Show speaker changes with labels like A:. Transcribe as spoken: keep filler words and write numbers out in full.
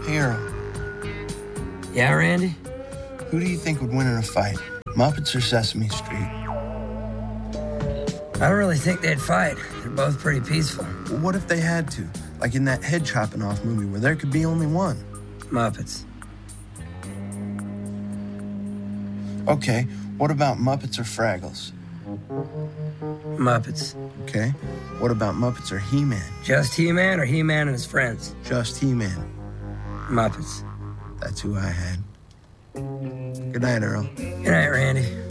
A: Hey, Earl.
B: Yeah, Randy?
A: Who do you think would win in a fight? Muppets or Sesame Street?
B: I don't really think they'd fight. They're both pretty peaceful.
A: Well, what if they had to? Like in that head chopping off movie where there could be only one.
B: Muppets.
A: Okay, what about Muppets or Fraggles?
B: Muppets.
A: Okay, what about Muppets or He-Man?
B: Just He-Man or He-Man and his friends?
A: Just He-Man.
B: Muppets.
A: That's who I had. Good night, Earl.
B: Good night, Randy.